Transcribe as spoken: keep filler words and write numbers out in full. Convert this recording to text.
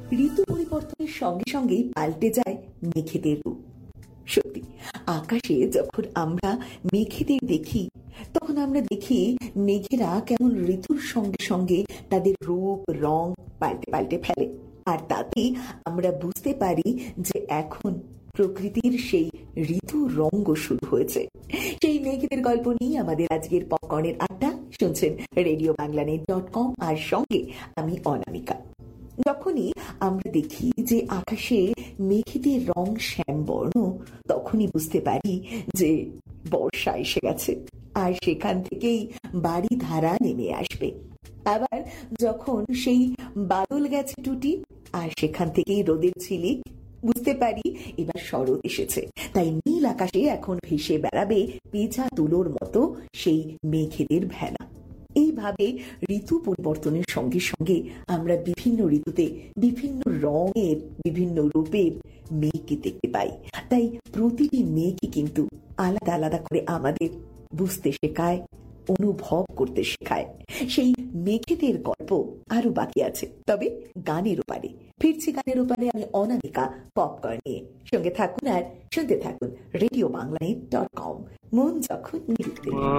ঋতু পরিবর্তনের সঙ্গে সঙ্গেই পাল্টে যায় মেঘেদের রূপ। সত্যি, আকাশে যখন আমরা মেঘেদের দেখি তখন আমরা দেখি মেঘেরা কেমন ঋতুর সঙ্গে সঙ্গে তাদের রূপ রং পাল্টে পাল্টে ফেলে। আর তাতে আমরা বুঝতে পারি যে এখন প্রকৃতির সেই ঋতু রঙ্গ শুরু হয়েছে। সেই মেঘেদের গল্প নিয়ে আমাদের আজকের পপকর্নের আড্ডা শুনছেন radio Bangla net dot com, আর সঙ্গে আমি অনামিকা। যখনই আমরা দেখি যে আকাশে মেঘেদের রং শ্যামবর্ণ, তখনই বুঝতে পারি যে বর্ষা এসে গেছে, আর সেখান থেকেই বাড়ি ধারা নেমে আসবে। আবার যখন সেই বাদল গেছে টুটি, আর সেখান থেকেই রোদের ঝিলিক, বুঝতে পারি এবার শরৎ এসেছে। তাই নীল আকাশে এখন ভেসে বেড়াবে পেঁচা তুলোর মতো সেই মেঘেদের ভেলা। এইভাবে ঋতু পরিবর্তনের সঙ্গে সঙ্গে আমরা বিভিন্ন ঋতুতে বিভিন্ন রঙের বিভিন্ন রূপের মেঘকে দেখতে পাই। তাই প্রতিটি মেঘই কিন্তু আলাদা আলাদা করে আমাদের বুঝতে শেখায়, অনুভব করতে শেখায়। সেই মেঘেদের গল্প আরো বাকি আছে, তবে গানের ওপারে ফিরছি। গানের ওপারে আমি অনামিকা পপকর্ন নিয়ে। সঙ্গে থাকুন আর শুনতে থাকুন রেডিও বাংলা ডট কম। মন যখন নিরুত্তে।